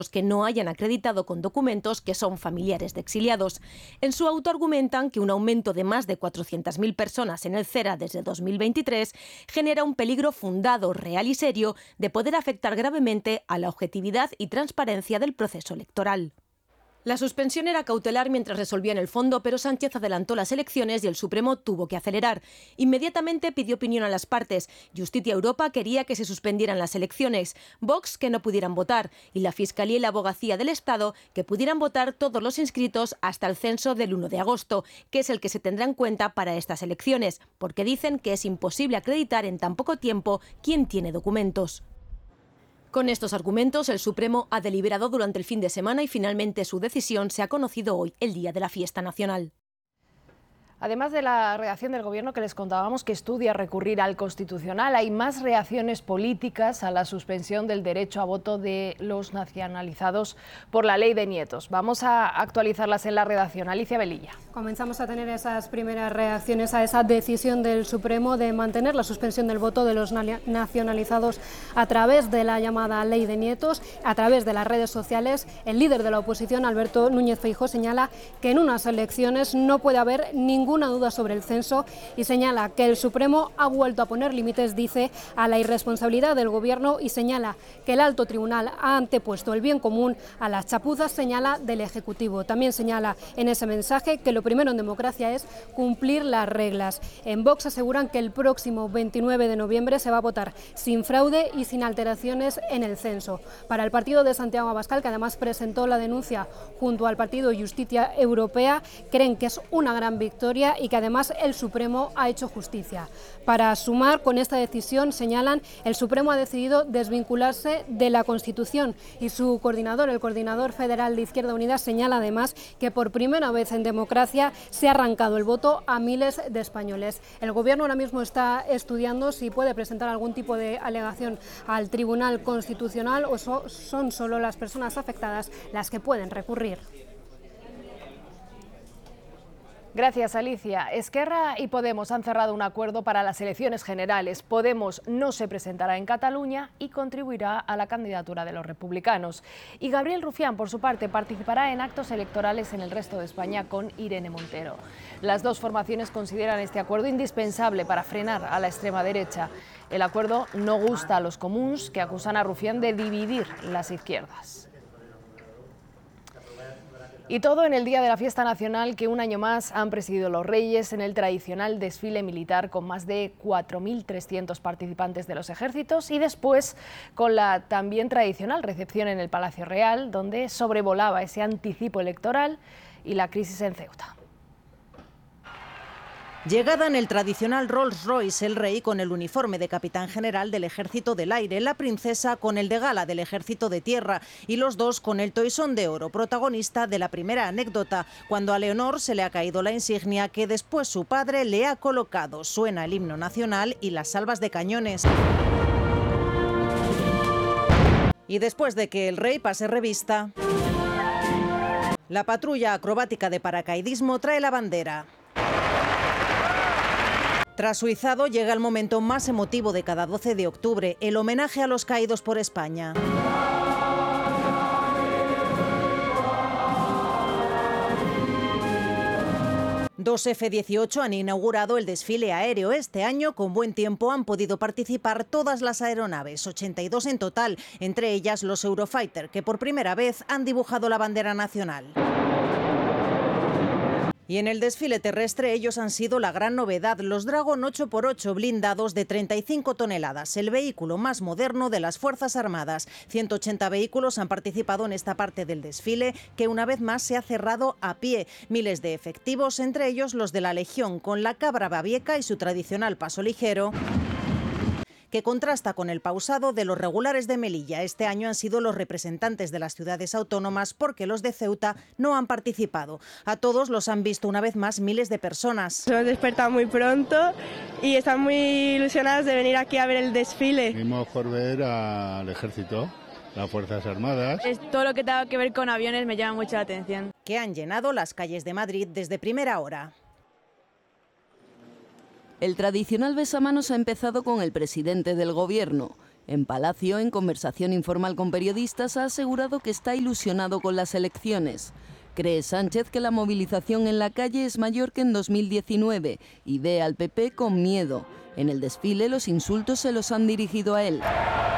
que no hayan acreditado con documentos que son familiares de exiliados. En su auto argumentan que un aumento de más de 400.000 personas en el CERA desde 2023 genera un peligro fundado, real y serio de poder afectar gravemente a la objetividad y transparencia del proceso electoral. La suspensión era cautelar mientras resolvían el fondo, pero Sánchez adelantó las elecciones y el Supremo tuvo que acelerar. Inmediatamente pidió opinión a las partes. Justicia Europa quería que se suspendieran las elecciones, Vox que no pudieran votar y la Fiscalía y la Abogacía del Estado que pudieran votar todos los inscritos hasta el censo del 1 de agosto, que es el que se tendrá en cuenta para estas elecciones, porque dicen que es imposible acreditar en tan poco tiempo quién tiene documentos. Con estos argumentos, el Supremo ha deliberado durante el fin de semana y finalmente su decisión se ha conocido hoy, el día de la fiesta nacional. Además de la reacción del Gobierno que les contábamos que estudia recurrir al Constitucional, hay más reacciones políticas a la suspensión del derecho a voto de los nacionalizados por la ley de nietos. Vamos a actualizarlas en la redacción. Alicia Velilla. Comenzamos a tener esas primeras reacciones a esa decisión del Supremo de mantener la suspensión del voto de los nacionalizados a través de la llamada ley de nietos, a través de las redes sociales. El líder de la oposición, Alberto Núñez Feijóo, señala que en unas elecciones no puede haber ninguna duda sobre el censo y señala que el Supremo ha vuelto a poner límites, dice, a la irresponsabilidad del Gobierno y señala que el alto tribunal ha antepuesto el bien común a las chapuzas, señala, del Ejecutivo. También señala en ese mensaje que lo primero en democracia es cumplir las reglas. En Vox aseguran que el próximo 29 de noviembre se va a votar sin fraude y sin alteraciones en el censo. Para el partido de Santiago Abascal, que además presentó la denuncia junto al partido Justicia Europea, creen que es una gran victoria y que además el Supremo ha hecho justicia. Para sumar, con esta decisión, señalan, el Supremo ha decidido desvincularse de la Constitución y su coordinador, el coordinador federal de Izquierda Unida, señala además que por primera vez en democracia se ha arrancado el voto a miles de españoles. El Gobierno ahora mismo está estudiando si puede presentar algún tipo de alegación al Tribunal Constitucional o son solo las personas afectadas las que pueden recurrir. Gracias, Alicia. Esquerra y Podemos han cerrado un acuerdo para las elecciones generales. Podemos no se presentará en Cataluña y contribuirá a la candidatura de los republicanos. Y Gabriel Rufián, por su parte, participará en actos electorales en el resto de España con Irene Montero. Las dos formaciones consideran este acuerdo indispensable para frenar a la extrema derecha. El acuerdo no gusta a los comuns, que acusan a Rufián de dividir las izquierdas. Y todo en el día de la fiesta nacional que un año más han presidido los Reyes en el tradicional desfile militar con más de 4.300 participantes de los ejércitos y después con la también tradicional recepción en el Palacio Real, donde sobrevolaba ese anticipo electoral y la crisis en Ceuta. Llegada en el tradicional Rolls Royce, el rey con el uniforme de capitán general del Ejército del Aire, la princesa con el de gala del Ejército de Tierra y los dos con el toisón de oro, protagonista de la primera anécdota, cuando a Leonor se le ha caído la insignia que después su padre le ha colocado. Suena el himno nacional y las salvas de cañones. Y después de que el rey pase revista, la patrulla acrobática de paracaidismo trae la bandera. Tras su izado llega el momento más emotivo de cada 12 de octubre, el homenaje a los caídos por España. Dos F-18 han inaugurado el desfile aéreo. Este año, con buen tiempo, han podido participar todas las aeronaves, 82 en total, entre ellas los Eurofighter, que por primera vez han dibujado la bandera nacional. Y en el desfile terrestre ellos han sido la gran novedad, los Dragon 8x8 blindados de 35 toneladas, el vehículo más moderno de las Fuerzas Armadas. 180 vehículos han participado en esta parte del desfile, que una vez más se ha cerrado a pie. Miles de efectivos, entre ellos los de la Legión, con la cabra babieca y su tradicional paso ligero, que contrasta con el pausado de los regulares de Melilla. Este año han sido los representantes de las ciudades autónomas porque los de Ceuta no han participado. A todos los han visto una vez más miles de personas. Hemos despertado muy pronto y están muy ilusionados de venir aquí a ver el desfile. Venimos por ver al ejército, las Fuerzas Armadas. Todo lo que tenga que ver con aviones me llama mucho la atención. Que han llenado las calles de Madrid desde primera hora. El tradicional besamanos ha empezado con el presidente del Gobierno. En Palacio, en conversación informal con periodistas, ha asegurado que está ilusionado con las elecciones. Cree Sánchez que la movilización en la calle es mayor que en 2019 y ve al PP con miedo. En el desfile los insultos se los han dirigido a él.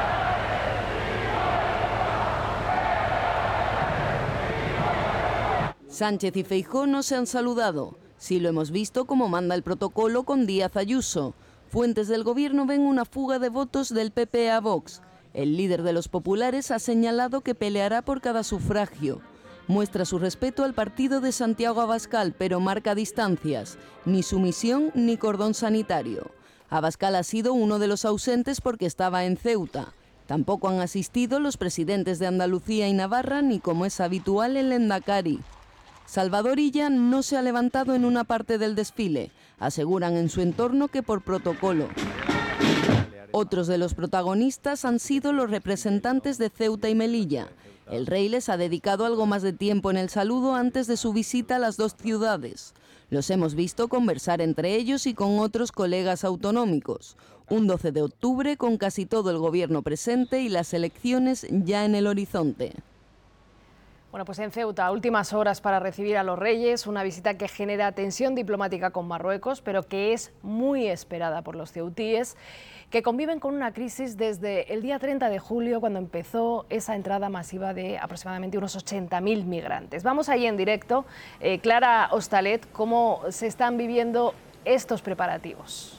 Sánchez y Feijóo no se han saludado. Sí lo hemos visto como manda el protocolo con Díaz Ayuso. Fuentes del gobierno ven una fuga de votos del PP a Vox. El líder de los populares ha señalado que peleará por cada sufragio. Muestra su respeto al partido de Santiago Abascal, pero marca distancias. Ni sumisión ni cordón sanitario. Abascal ha sido uno de los ausentes porque estaba en Ceuta. Tampoco han asistido los presidentes de Andalucía y Navarra, ni como es habitual el Endacari. Salvador Illa no se ha levantado en una parte del desfile. Aseguran en su entorno que por protocolo. Otros de los protagonistas han sido los representantes de Ceuta y Melilla. El rey les ha dedicado algo más de tiempo en el saludo antes de su visita a las dos ciudades. Los hemos visto conversar entre ellos y con otros colegas autonómicos. Un 12 de octubre con casi todo el gobierno presente y las elecciones ya en el horizonte. Bueno, pues en Ceuta, últimas horas para recibir a los reyes, una visita que genera tensión diplomática con Marruecos, pero que es muy esperada por los ceutíes, que conviven con una crisis desde el día 30 de julio, cuando empezó esa entrada masiva de aproximadamente unos 80.000 migrantes. Vamos ahí en directo. Clara Hostalet, ¿cómo se están viviendo estos preparativos?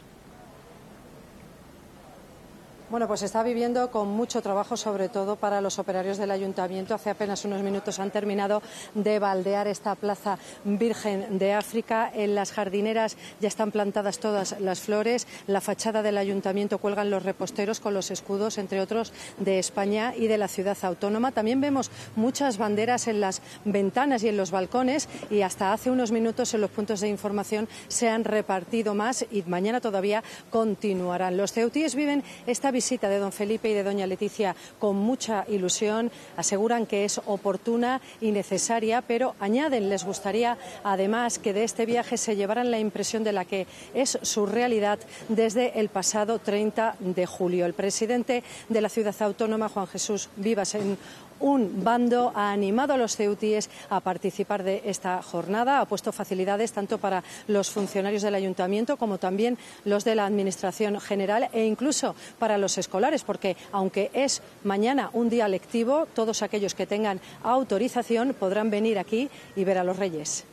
Bueno, pues se está viviendo con mucho trabajo, sobre todo para los operarios del ayuntamiento. Hace apenas unos minutos han terminado de baldear esta plaza Virgen de África. En las jardineras ya están plantadas todas las flores. La fachada del ayuntamiento cuelgan los reposteros con los escudos, entre otros, de España y de la ciudad autónoma. También vemos muchas banderas en las ventanas y en los balcones, y hasta hace unos minutos en los puntos de información se han repartido más y mañana todavía continuarán. Los ceutíes viven esta visita de don Felipe y de doña Leticia con mucha ilusión. Aseguran que es oportuna y necesaria, pero añaden, les gustaría además que de este viaje se llevaran la impresión de la que es su realidad desde el pasado 30 de julio. El presidente de la ciudad autónoma, Juan Jesús Vivas, en un bando, ha animado a los ceutíes a participar de esta jornada, ha puesto facilidades tanto para los funcionarios del ayuntamiento como también los de la administración general e incluso para los escolares, porque aunque es mañana un día lectivo, todos aquellos que tengan autorización podrán venir aquí y ver a los reyes.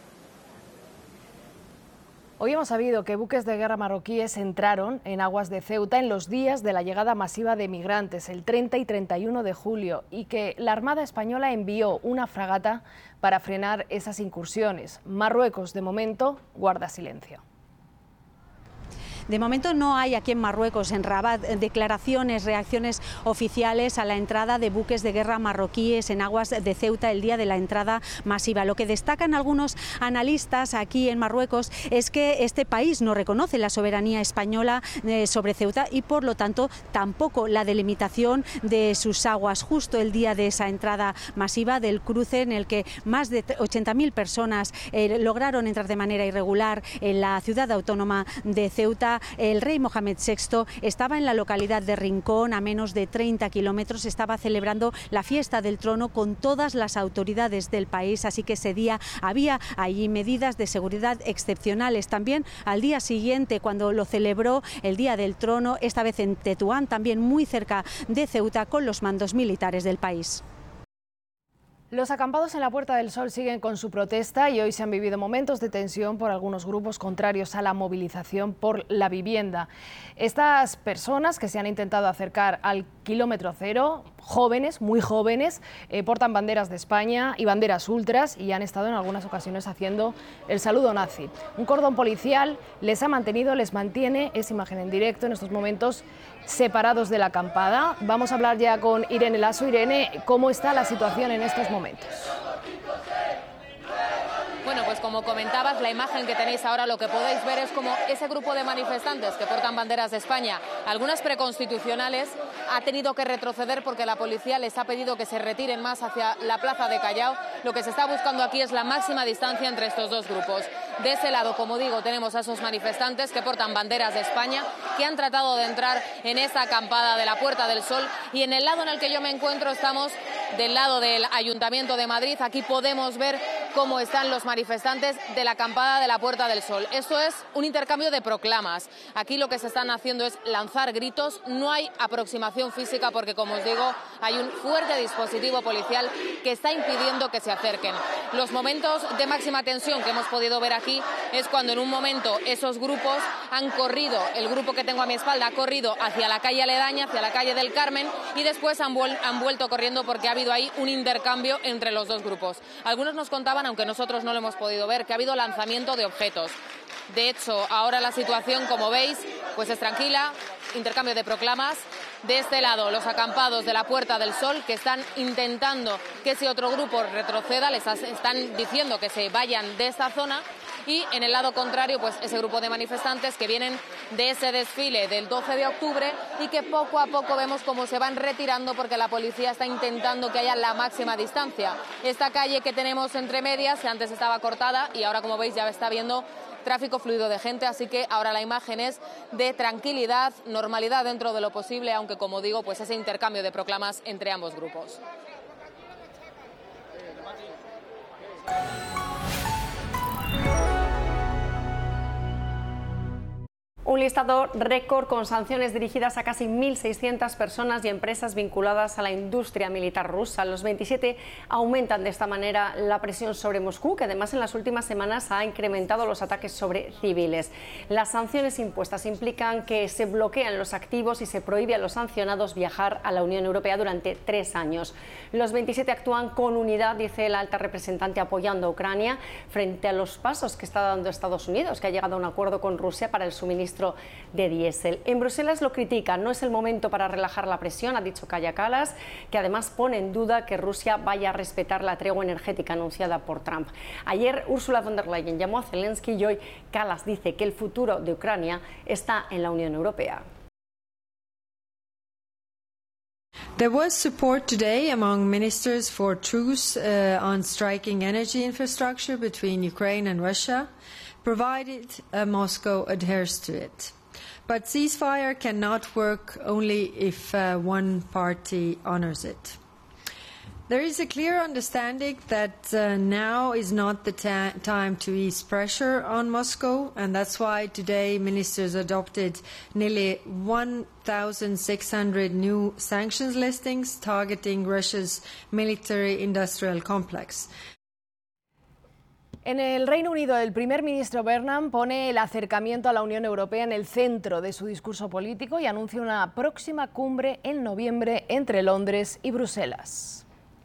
Hoy hemos sabido que buques de guerra marroquíes entraron en aguas de Ceuta en los días de la llegada masiva de migrantes, el 30 y 31 de julio, y que la Armada Española envió una fragata para frenar esas incursiones. Marruecos, de momento, guarda silencio. De momento no hay aquí en Marruecos, en Rabat, declaraciones, reacciones oficiales a la entrada de buques de guerra marroquíes en aguas de Ceuta el día de la entrada masiva. Lo que destacan algunos analistas aquí en Marruecos es que este país no reconoce la soberanía española sobre Ceuta y por lo tanto tampoco la delimitación de sus aguas. Justo el día de esa entrada masiva del cruce en el que más de 80.000 personas lograron entrar de manera irregular en la ciudad autónoma de Ceuta, el rey Mohamed VI estaba en la localidad de Rincón, a menos de 30 kilómetros, estaba celebrando la fiesta del trono con todas las autoridades del país, así que ese día había allí medidas de seguridad excepcionales. También al día siguiente, cuando lo celebró el Día del Trono, esta vez en Tetuán, también muy cerca de Ceuta, con los mandos militares del país. Los acampados en la Puerta del Sol siguen con su protesta y hoy se han vivido momentos de tensión por algunos grupos contrarios a la movilización por la vivienda. Estas personas que se han intentado acercar al kilómetro cero, jóvenes, muy jóvenes, portan banderas de España y banderas ultras y han estado en algunas ocasiones haciendo el saludo nazi. Un cordón policial les mantiene, es imagen en directo en estos momentos, separados de la acampada. Vamos a hablar ya con Irene Lasso. Irene, ¿cómo está la situación en estos momentos? Bueno, pues como comentabas, la imagen que tenéis ahora, lo que podéis ver es como ese grupo de manifestantes que portan banderas de España, algunas preconstitucionales, ha tenido que retroceder porque la policía les ha pedido que se retiren más hacia la plaza de Callao. Lo que se está buscando aquí es la máxima distancia entre estos dos grupos. De ese lado, como digo, tenemos a esos manifestantes que portan banderas de España, que han tratado de entrar en esta acampada de la Puerta del Sol, y en el lado en el que yo me encuentro estamos del lado del Ayuntamiento de Madrid. Aquí podemos ver cómo están los manifestantes de la acampada de la Puerta del Sol. Esto es un intercambio de proclamas. Aquí lo que se están haciendo es lanzar gritos. No hay aproximación física porque, como os digo, hay un fuerte dispositivo policial que está impidiendo que se acerquen. Los momentos de máxima tensión que hemos podido ver aquí es cuando en un momento esos grupos han corrido, el grupo que tengo a mi espalda ha corrido hacia la calle aledaña, hacia la calle del Carmen, y después han vuelto corriendo porque ha habido ahí un intercambio entre los dos grupos. Algunos nos contaban, aunque nosotros no lo hemos podido ver, que ha habido lanzamiento de objetos. De hecho, ahora la situación, como veis, pues es tranquila, intercambio de proclamas. De este lado, los acampados de la Puerta del Sol, que están intentando que ese otro grupo retroceda, les están diciendo que se vayan de esta zona. Y en el lado contrario, pues ese grupo de manifestantes que vienen de ese desfile del 12 de octubre y que poco a poco vemos cómo se van retirando porque la policía está intentando que haya la máxima distancia. Esta calle que tenemos entre medias, que antes estaba cortada y ahora, como veis, ya está viendo tráfico fluido de gente, así que ahora la imagen es de tranquilidad, normalidad dentro de lo posible, aunque, como digo, pues ese intercambio de proclamas entre ambos grupos. Un listado récord con sanciones dirigidas a casi 1.600 personas y empresas vinculadas a la industria militar rusa. Los 27 aumentan de esta manera la presión sobre Moscú, que además en las últimas semanas ha incrementado los ataques sobre civiles. Las sanciones impuestas implican que se bloquean los activos y se prohíbe a los sancionados viajar a la Unión Europea durante 3 años. Los 27 actúan con unidad, dice la alta representante, apoyando a Ucrania frente a los pasos que está dando Estados Unidos, que ha llegado a un acuerdo con Rusia para el suministro de diésel. En Bruselas lo critican, no es el momento para relajar la presión, ha dicho Kaja Kallas, que además pone en duda que Rusia vaya a respetar la tregua energética anunciada por Trump. Ayer Ursula von der Leyen llamó a Zelensky y hoy Kallas dice que el futuro de Ucrania está en la Unión Europea. There was support today among ministers for truce on striking energy infrastructure between Ukraine and Russia, provided Moscow adheres to it. But ceasefire cannot work only if one party honors it. There is a clear understanding that now is not the time to ease pressure on Moscow, and that's why today ministers adopted nearly 1,600 new sanctions listings targeting Russia's military-industrial complex. En el Reino Unido, el primer ministro Burnham pone el acercamiento a la Unión Europea en el centro de su discurso político y anuncia una próxima cumbre en noviembre entre Londres y Bruselas.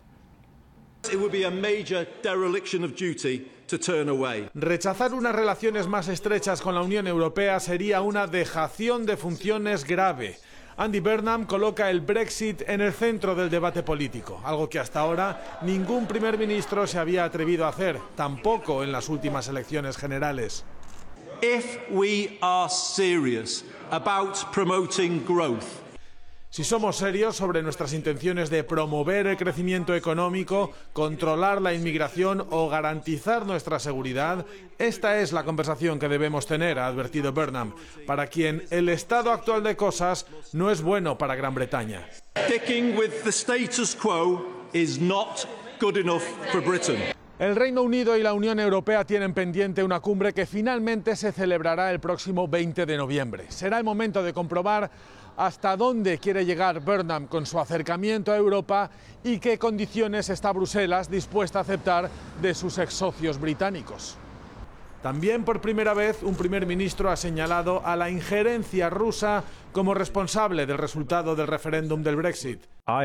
Rechazar unas relaciones más estrechas con la Unión Europea sería una dejación de funciones grave. Andy Burnham coloca el Brexit en el centro del debate político, algo que hasta ahora ningún primer ministro se había atrevido a hacer, tampoco en las últimas elecciones generales. If we are serious about promoting growth, si somos serios sobre nuestras intenciones de promover el crecimiento económico, controlar la inmigración o garantizar nuestra seguridad, esta es la conversación que debemos tener, ha advertido Burnham, para quien el estado actual de cosas no es bueno para Gran Bretaña. Sticking with the status quo is not good enough for Britain. El Reino Unido y la Unión Europea tienen pendiente una cumbre que finalmente se celebrará el próximo 20 de noviembre. Será el momento de comprobar hasta dónde quiere llegar Burnham con su acercamiento a Europa y qué condiciones está Bruselas dispuesta a aceptar de sus ex socios británicos. También por primera vez un primer ministro ha señalado a la injerencia rusa como responsable del resultado del referéndum del Brexit.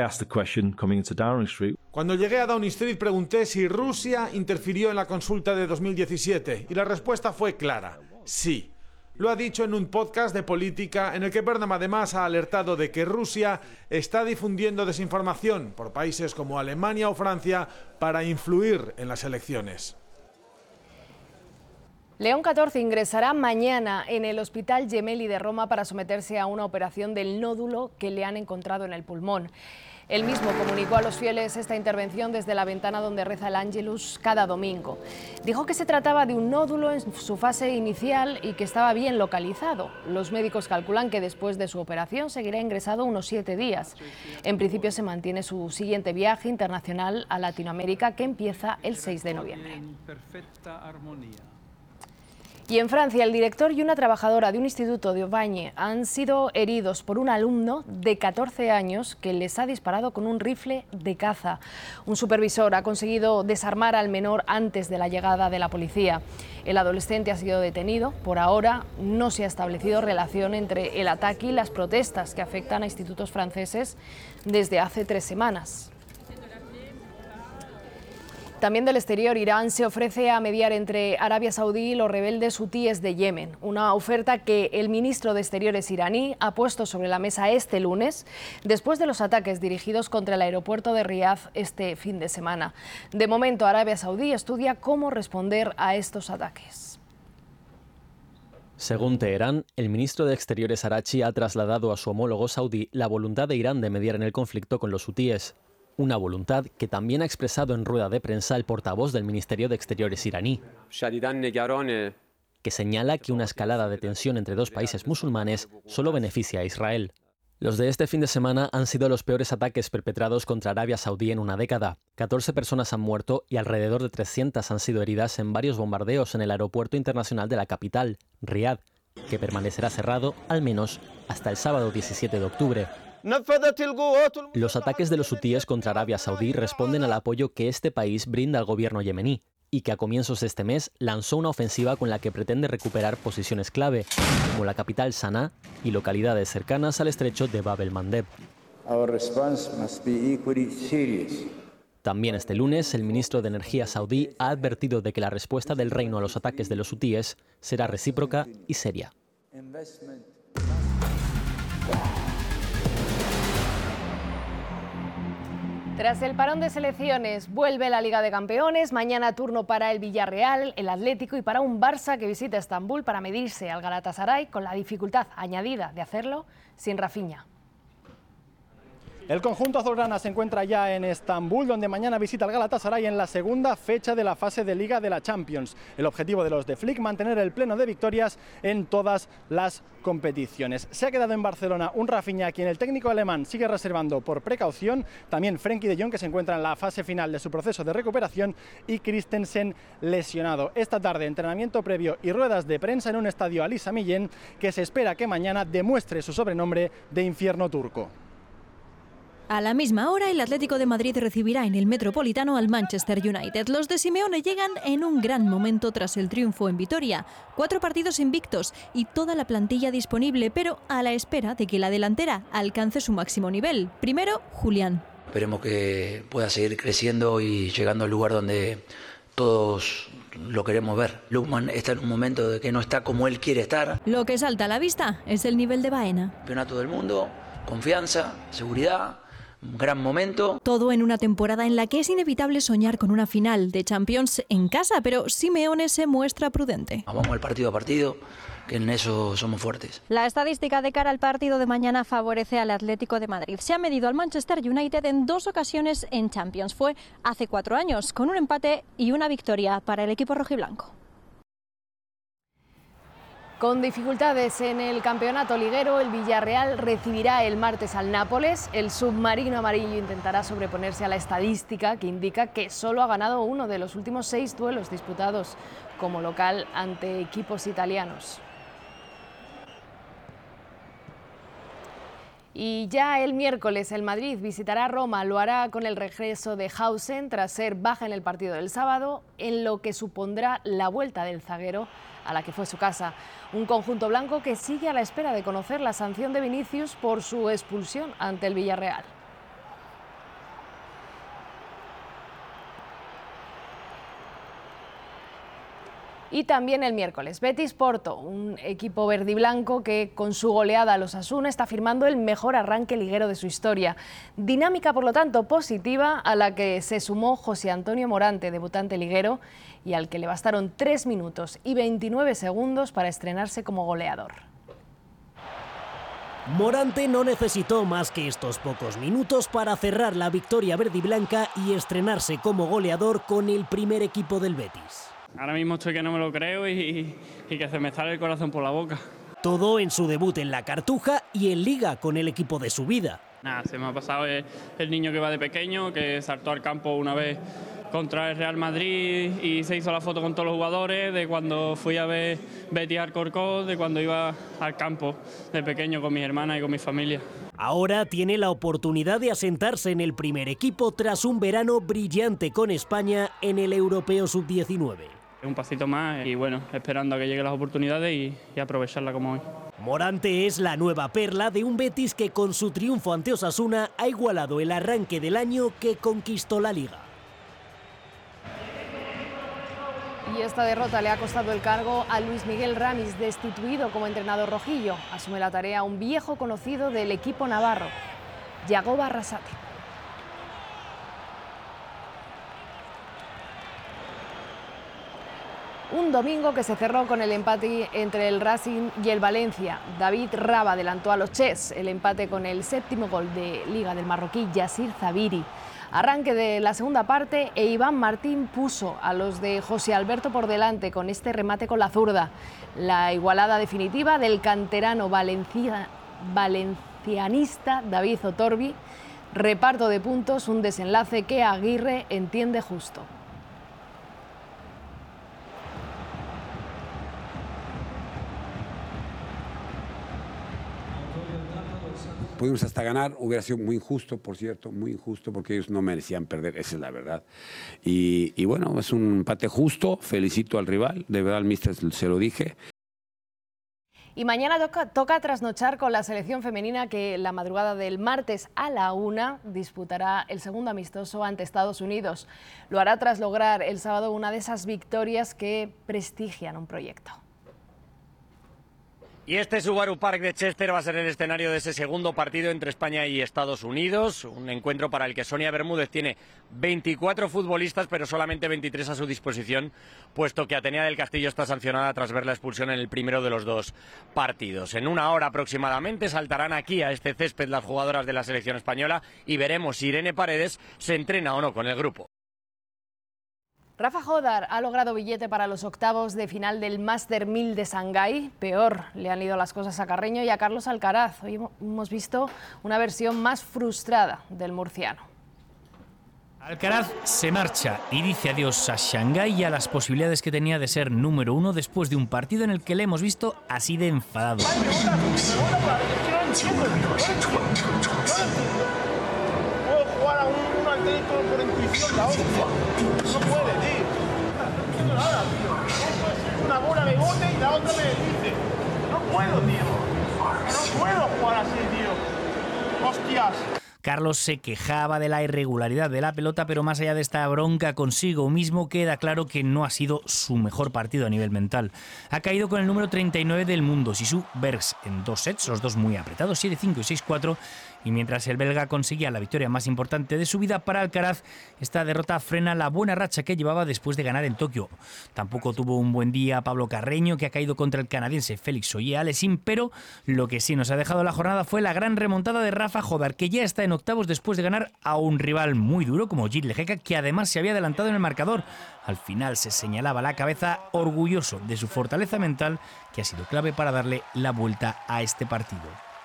Cuando llegué a Downing Street pregunté si Rusia interfirió en la consulta de 2017 y la respuesta fue clara, sí. Lo ha dicho en un podcast de política en el que Burnham además ha alertado de que Rusia está difundiendo desinformación por países como Alemania o Francia para influir en las elecciones. León XIV ingresará mañana en el Hospital Gemelli de Roma para someterse a una operación del nódulo que le han encontrado en el pulmón. Él mismo comunicó a los fieles esta intervención desde la ventana donde reza el Ángelus cada domingo. Dijo que se trataba de un nódulo en su fase inicial y que estaba bien localizado. Los médicos calculan que después de su operación seguirá ingresado unos 7 días. En principio se mantiene su siguiente viaje internacional a Latinoamérica, que empieza el 6 de noviembre. Y en Francia, el director y una trabajadora de un instituto de Aubagne han sido heridos por un alumno de 14 años que les ha disparado con un rifle de caza. Un supervisor ha conseguido desarmar al menor antes de la llegada de la policía. El adolescente ha sido detenido. Por ahora no se ha establecido relación entre el ataque y las protestas que afectan a institutos franceses desde hace 3 semanas. También del exterior, Irán se ofrece a mediar entre Arabia Saudí y los rebeldes hutíes de Yemen, una oferta que el ministro de Exteriores iraní ha puesto sobre la mesa este lunes, después de los ataques dirigidos contra el aeropuerto de Riad este fin de semana. De momento, Arabia Saudí estudia cómo responder a estos ataques. Según Teherán, el ministro de Exteriores Araghchi ha trasladado a su homólogo saudí la voluntad de Irán de mediar en el conflicto con los hutíes. Una voluntad que también ha expresado en rueda de prensa el portavoz del Ministerio de Exteriores iraní, que señala que una escalada de tensión entre 2 países musulmanes solo beneficia a Israel. Los de este fin de semana han sido los peores ataques perpetrados contra Arabia Saudí en una década. 14 personas han muerto y alrededor de 300 han sido heridas en varios bombardeos en el aeropuerto internacional de la capital, Riad, que permanecerá cerrado al menos hasta el sábado 17 de octubre. Los ataques de los hutíes contra Arabia Saudí responden al apoyo que este país brinda al gobierno yemení y que a comienzos de este mes lanzó una ofensiva con la que pretende recuperar posiciones clave, como la capital Sanaa y localidades cercanas al estrecho de Bab el-Mandeb. También este lunes, el ministro de Energía saudí ha advertido de que la respuesta del reino a los ataques de los hutíes será recíproca y seria. Tras el parón de selecciones, vuelve la Liga de Campeones. Mañana turno para el Villarreal, el Atlético y para un Barça que visita Estambul para medirse al Galatasaray con la dificultad añadida de hacerlo sin Rafinha. El conjunto azulgrana se encuentra ya en Estambul, donde mañana visita al Galatasaray en la segunda fecha de la fase de Liga de la Champions. El objetivo de los de Flick, mantener el pleno de victorias en todas las competiciones. Se ha quedado en Barcelona un Rafinha a quien el técnico alemán sigue reservando por precaución. También Frenkie de Jong, que se encuentra en la fase final de su proceso de recuperación, y Christensen lesionado. Esta tarde, entrenamiento previo y ruedas de prensa en un estadio Ali Sami Yen, que se espera que mañana demuestre su sobrenombre de infierno turco. A la misma hora, el Atlético de Madrid recibirá en el Metropolitano al Manchester United. Los de Simeone llegan en un gran momento tras el triunfo en Vitoria. 4 partidos invictos y toda la plantilla disponible, pero a la espera de que la delantera alcance su máximo nivel. Primero, Julián. Esperemos que pueda seguir creciendo y llegando al lugar donde todos lo queremos ver. Lookman está en un momento de que no está como él quiere estar. Lo que salta a la vista es el nivel de Baena. Campeonato del mundo, confianza, seguridad. Un gran momento. Todo en una temporada en la que es inevitable soñar con una final de Champions en casa, pero Simeone se muestra prudente. Vamos al partido a partido, que en eso somos fuertes. La estadística de cara al partido de mañana favorece al Atlético de Madrid. Se ha medido al Manchester United en 2 ocasiones en Champions. Fue hace 4 años, con un empate y una victoria para el equipo rojiblanco. Con dificultades en el campeonato liguero, el Villarreal recibirá el martes al Nápoles. El submarino amarillo intentará sobreponerse a la estadística que indica que solo ha ganado uno de los últimos 6 duelos disputados como local ante equipos italianos. Y ya el miércoles el Madrid visitará Roma, lo hará con el regreso de Hausen tras ser baja en el partido del sábado, en lo que supondrá la vuelta del zaguero a la que fue su casa. Un conjunto blanco que sigue a la espera de conocer la sanción de Vinicius por su expulsión ante el Villarreal. Y también el miércoles, Betis-Porto, un equipo verde y blanco que con su goleada a los Osasuna está firmando el mejor arranque liguero de su historia. Dinámica, por lo tanto, positiva a la que se sumó José Antonio Morante, debutante liguero, y al que le bastaron 3 minutos y 29 segundos para estrenarse como goleador. Morante no necesitó más que estos pocos minutos para cerrar la victoria verde y blanca y estrenarse como goleador con el primer equipo del Betis. Ahora mismo estoy que no me lo creo y que se me sale el corazón por la boca. Todo en su debut en la Cartuja y en Liga con el equipo de su vida. Nada, se me ha pasado el niño que va de pequeño, que saltó al campo una vez contra el Real Madrid y se hizo la foto con todos los jugadores, de cuando fui a ver Betis Alcorcón, de cuando iba al campo de pequeño con mis hermanas y con mi familia. Ahora tiene la oportunidad de asentarse en el primer equipo tras un verano brillante con España en el Europeo Sub-19. Un pasito más y bueno, esperando a que lleguen las oportunidades y aprovecharla como hoy. Morante es la nueva perla de un Betis que con su triunfo ante Osasuna ha igualado el arranque del año que conquistó la Liga. Y esta derrota le ha costado el cargo a Luis Miguel Ramis, destituido como entrenador rojillo. Asume la tarea un viejo conocido del equipo navarro, Yago Barrasate. Un domingo que se cerró con el empate entre el Racing y el Valencia. David Raba adelantó a los Ches, el empate con el 7º gol de Liga del marroquí Yassir Zabiri. Arranque de la segunda parte e Iván Martín puso a los de José Alberto por delante con este remate con la zurda. La igualada definitiva del canterano valencianista David Otorbi. Reparto de puntos, un desenlace que Aguirre entiende justo. Pudimos hasta ganar, hubiera sido muy injusto, por cierto, muy injusto, porque ellos no merecían perder, esa es la verdad. Y bueno, es un empate justo, felicito al rival, de verdad al míster se lo dije. Y mañana toca trasnochar con la selección femenina que la madrugada del martes a la 1 disputará el segundo amistoso ante Estados Unidos. Lo hará tras lograr el sábado una de esas victorias que prestigian un proyecto. Y este Subaru Park de Chester va a ser el escenario de ese segundo partido entre España y Estados Unidos, un encuentro para el que Sonia Bermúdez tiene 24 futbolistas, pero solamente 23 a su disposición, puesto que Atenea del Castillo está sancionada tras ver la expulsión en el primero de los dos partidos. En una hora aproximadamente saltarán aquí a este césped las jugadoras de la selección española y veremos si Irene Paredes se entrena o no con el grupo. Rafa Jodar ha logrado billete para los octavos de final del Master 1000 de Shanghái. Peor le han ido las cosas a Carreño y a Carlos Alcaraz. Hoy hemos visto una versión más frustrada del murciano. Alcaraz se marcha y dice adiós a Shanghái y a las posibilidades que tenía de ser número 1 después de un partido en el que le hemos visto así de enfadado. Puedo jugar a un atlético por intuición, la otra. No puede, tío. No entiendo nada, tío. Una bola me bote y la otra me dice. No puedo, tío. No puedo jugar así, tío. Hostias. Carlos se quejaba de la irregularidad de la pelota, pero más allá de esta bronca consigo mismo, queda claro que no ha sido su mejor partido a nivel mental. Ha caído con el número 39 del mundo, Sisu Bergs, en 2 sets, los dos muy apretados, 7-5 y 6-4, y mientras el belga conseguía la victoria más importante de su vida, para Alcaraz esta derrota frena la buena racha que llevaba después de ganar en Tokio. Tampoco tuvo un buen día Pablo Carreño, que ha caído contra el canadiense Félix Auger-Aliassime, pero lo que sí nos ha dejado la jornada fue la gran remontada de Rafa Jodar, que ya está en octavos después de ganar a un rival muy duro como Gilles Lejeca, que además se había adelantado en el marcador. Al final se señalaba la cabeza, orgulloso de su fortaleza mental, que ha sido clave para darle la vuelta a este partido.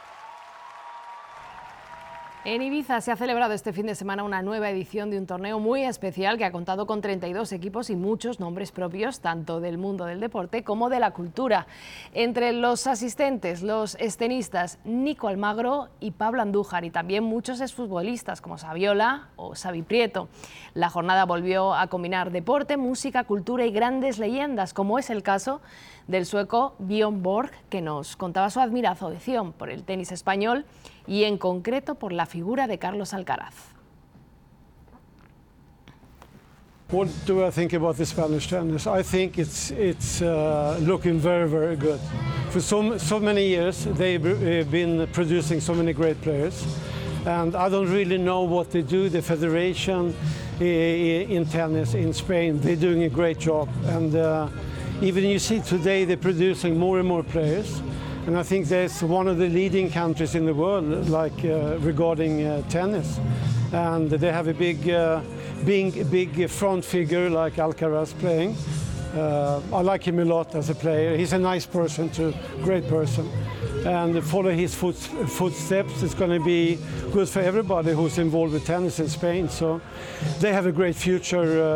En Ibiza se ha celebrado este fin de semana una nueva edición de un torneo muy especial que ha contado con 32 equipos y muchos nombres propios, tanto del mundo del deporte como de la cultura. Entre los asistentes, los escenistas Nico Almagro y Pablo Andújar, y también muchos exfutbolistas como Saviola o Xavi Prieto. La jornada volvió a combinar deporte, música, cultura y grandes leyendas, como es el caso del sueco Björn Borg, que nos contaba su admiración por el tenis español y en concreto por la figura de Carlos Alcaraz. What do I think about the Spanish tennis? I think it's looking very, very good. For so many years, they've been producing so many great players, and I don't really know what they do. The federation in tennis in Spain, they're doing a great job, and even you see today they're producing more and more players, and I think that's one of the leading countries in the world, like regarding tennis, and they have a big front figure like Alcaraz playing. I like him a lot as a player. He's a nice person too, great person. And follow his footsteps. It's going to be good for everybody who's involved with tennis in Spain. So they have a great future.